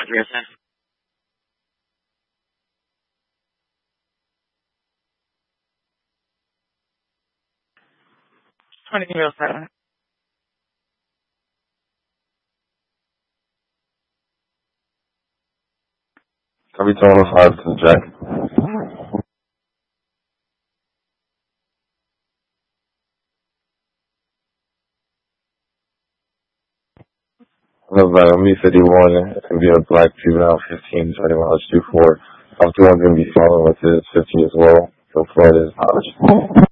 307. 2307. Copy 205 to Jack. Looks like Me51. It's going to be a black juvenile 15, starting on H24. Officer 1's going to be following with his 50 as well. So flight is Hodge.